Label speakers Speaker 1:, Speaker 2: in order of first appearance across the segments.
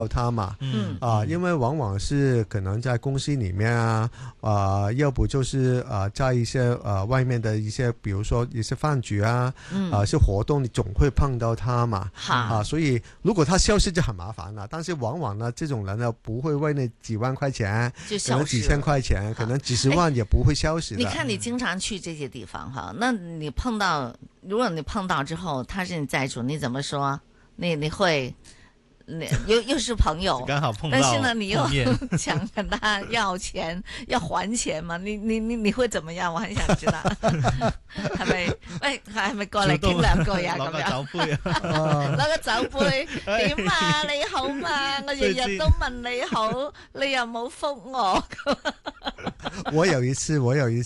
Speaker 1: 他嘛，因为往往是可能在公司里面要不就是在一些外面的一些，比如说一些饭局一些活动，你总会碰到他嘛，所以如果他消失就很麻烦了。但是往往呢，这种人呢不会为那几万块钱，可能几千块钱，可能几十万也不会消失的。
Speaker 2: 你看你经常去这些地方那你如果你碰到之后他是你债主，你怎么说？你会？又是朋友，
Speaker 3: 刚好碰到，
Speaker 2: 但是呢，你又想跟他要錢，要還錢嘛？你會怎麼樣？我很想知道，係咪過嚟傾兩句啊？咁樣
Speaker 3: 攞個酒杯
Speaker 2: 攞個酒杯，點啊？你好嘛？我日日都問你好，你又冇覆我。
Speaker 1: 我有一次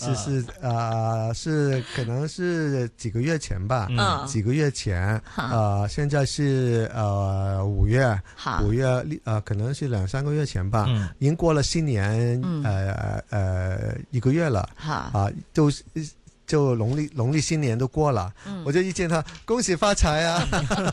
Speaker 1: 是可能是幾個月前吧，幾個月前，現在是5月，可能是2-3個月前吧，已經過了新年1個月了，就農曆新年都過了，我就一見他，恭喜發財啊！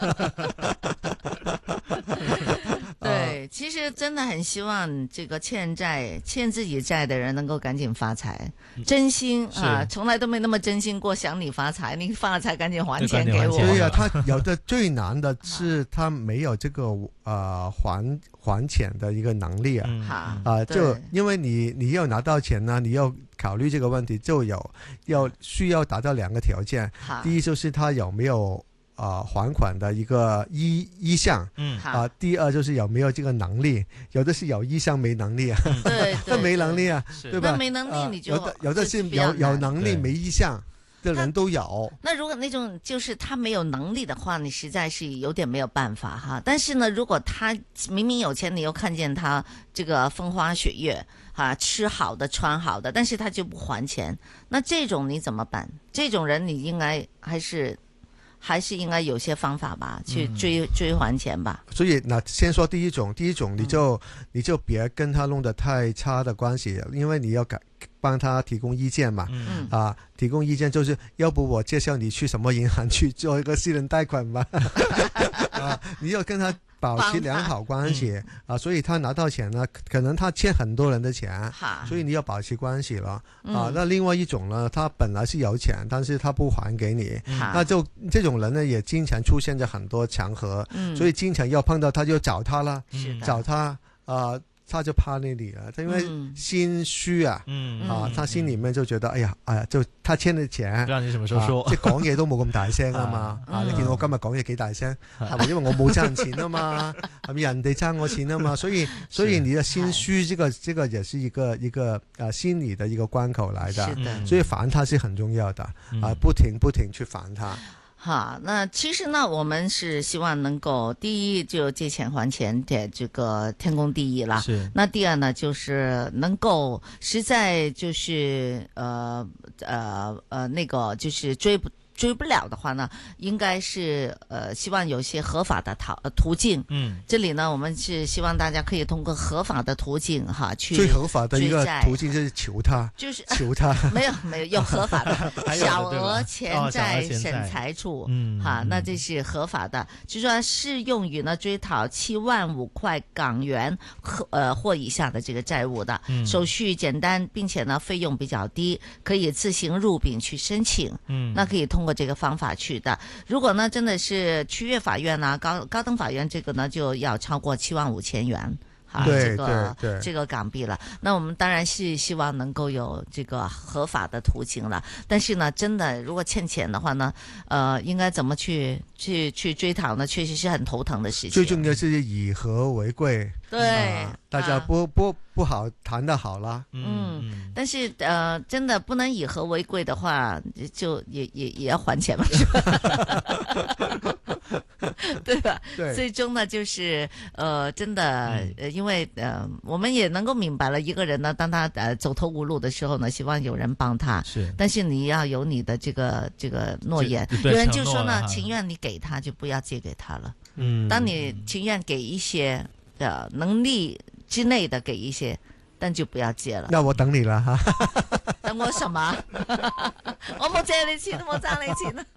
Speaker 2: 對，其實真的很希望這個欠自己債的人能夠趕緊發財，真心從來都沒那麼真心過想你發財，你發了財趕緊還錢給我。
Speaker 1: 對呀，他有的最難的是他沒有這個還錢的一個能力就因為你要拿到錢呢，你要考慮這個問題，就需要達到2個條件，第一就是他有沒有還款的一個意向，第二就是有沒有這個能力，有的是有意向沒能力
Speaker 2: 對，
Speaker 1: 那沒能力對吧？
Speaker 2: 那沒能力你就
Speaker 1: 有的是有能力沒意向的人都有。
Speaker 2: 那如果那種就是他沒有能力的話，你實在是有點沒有辦法但是呢，如果他明明有錢，你又看見他這個風花雪月吃好的穿好的，但是他就不還錢，那這種你怎麼辦？這種人你應該還是應該有些方法吧，去追還錢吧。所以
Speaker 1: 先說第一種你就別跟他弄得太差的關係，因為你要幫他提供意見嘛。提供意見就是要不我介紹你去什麼銀行去做一個私人貸款吧。你要跟他保持良好關係所以他拿到錢呢，可能他欠很多人的錢，所以你要保持關係了那另外一種呢，他本來是有錢，但是他不還給你，那就這種人呢也經常出現在很多場合，所以經常要碰到他就找他了，找他他就怕你了，因為心虛他心裏面就覺得哎呀就他欠的錢，
Speaker 3: 不知道你什麼時候說，
Speaker 1: 即係講嘢都冇咁大聲嘛你見我今日講嘢幾大聲，係咪因為我冇賺錢嘛係咪人哋爭我錢嘛所以你的心虛這個也是一個心理的一個關口來的，所以煩他是很重要的不停去煩他。
Speaker 2: 那其實呢，我們是希望能夠第一就借錢還錢的這個天公地義啦。是。那第二呢，就是能夠實在就是那個就是追不了的話呢，應該是希望有些合法的途徑。這裡呢，我們是希望大家可以通過合法的途徑去
Speaker 1: 最合法的一個途徑就是求他，求他。沒有有合法的小額錢債審裁處那這是合法的，就說適用於呢追討75000塊港元或以下的這個債務的，手續簡單，並且呢費用比較低，可以自行入稟去申請。那可以通過這個方法去的。如果呢真的是區域法院高等法院，這個呢就要超過75000元對
Speaker 2: 這個港幣了。那我們當然是希望能夠有這個合法的途徑了。但是呢，真的如果欠錢的話呢，應該怎麼去追討呢？確實是很頭疼的事情。
Speaker 1: 最重要是以和為貴，
Speaker 2: 對，
Speaker 1: 大家不好談得好啦。
Speaker 2: 但是真的不能以和為貴的話，就也要還錢嘛，是吧？對吧？對，最終呢就是真的因為我們也能夠明白了，一個人呢，當他走投無路的時候呢，希望有人幫他。是，但是你要有你的這個諾言。有人就說呢，情願你給他，就不要借給他了。當你情願給一些能力之內的給一些，但就不要借了。
Speaker 1: 那我等你了哈。
Speaker 2: 等我什麼？我冇借你錢，我爭你錢啊！